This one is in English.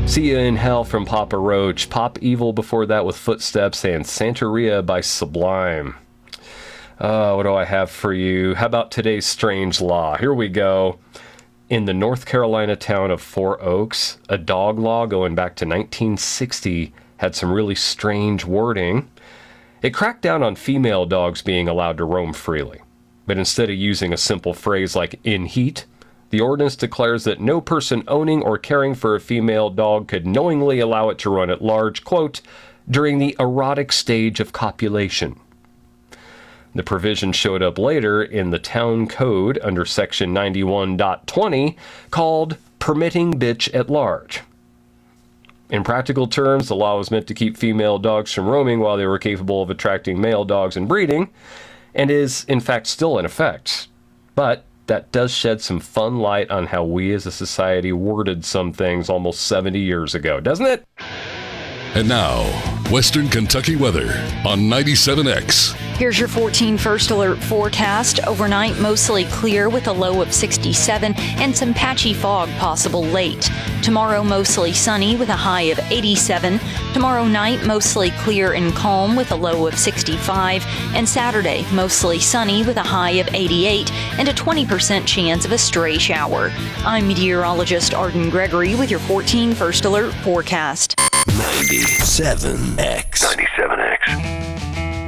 See Ya in Hell from Papa Roach, Pop Evil before that with Footsteps, and Santeria by Sublime. What do I have for you? How about today's strange law? Here we go. In the North Carolina town of Four Oaks, a dog law going back to 1960 had some really strange wording. It cracked down on female dogs being allowed to roam freely. But instead of using a simple phrase like in heat, the ordinance declares that no person owning or caring for a female dog could knowingly allow it to run at large, quote, during the erotic stage of copulation. The provision showed up later in the town code under section 91.20 called permitting bitch at large. In practical terms, the law was meant to keep female dogs from roaming while they were capable of attracting male dogs and breeding, and is in fact still in effect. But that does shed some fun light on how we as a society worded some things almost 70 years ago, doesn't it? And now, Western Kentucky weather on 97X. Here's your 14 First Alert forecast. Overnight, mostly clear with a low of 67 and some patchy fog possible late. Tomorrow, mostly sunny with a high of 87. Tomorrow night, mostly clear and calm with a low of 65. And Saturday, mostly sunny with a high of 88 and a 20% chance of a stray shower. I'm meteorologist Arden Gregory with your 14 First Alert forecast. 97X. 97X.